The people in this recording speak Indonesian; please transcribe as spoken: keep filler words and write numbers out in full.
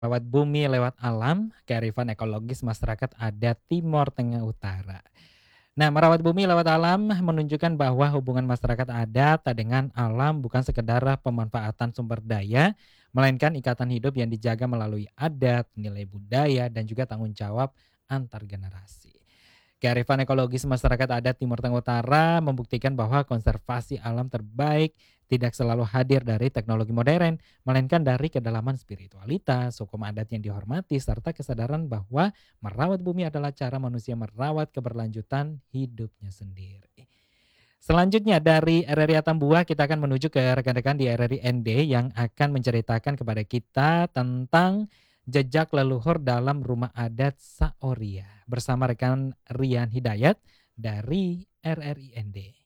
Rawat bumi lewat alam, kearifan ekologis masyarakat adat Timor Tengah Utara. Nah, merawat bumi lewat alam menunjukkan bahwa hubungan masyarakat adat dengan alam bukan sekedar pemanfaatan sumber daya, melainkan ikatan hidup yang dijaga melalui adat, nilai budaya, dan juga tanggung jawab antar generasi. Kearifan ekologis masyarakat adat Timur Tengah Utara membuktikan bahwa konservasi alam terbaik tidak selalu hadir dari teknologi modern, melainkan dari kedalaman spiritualitas, hukum adat yang dihormati, serta kesadaran bahwa merawat bumi adalah cara manusia merawat keberlanjutan hidupnya sendiri. Selanjutnya dari R R I Atambua kita akan menuju ke rekan-rekan di R R I N D yang akan menceritakan kepada kita tentang jejak leluhur dalam rumah adat Saoria bersama rekan Rian Hidayat dari R R I N D.